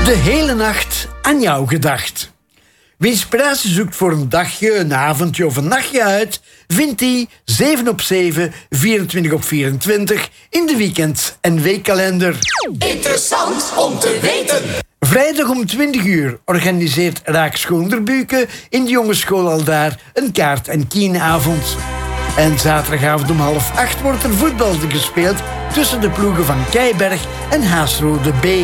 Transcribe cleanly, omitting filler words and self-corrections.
De hele nacht aan jou gedacht. Wie inspiratie zoekt voor een dagje, een avondje of een nachtje uit, vindt die 7 op 7, 24 op 24 in de weekend- en weekkalender. Interessant om te weten. Vrijdag om 20 uur organiseert Raak Schoonderbuken in de jongensschool Aldaar een kaart- en kienavond. En zaterdagavond om 7:30 wordt er voetbal gespeeld tussen de ploegen van Keiberg en Haasrode B.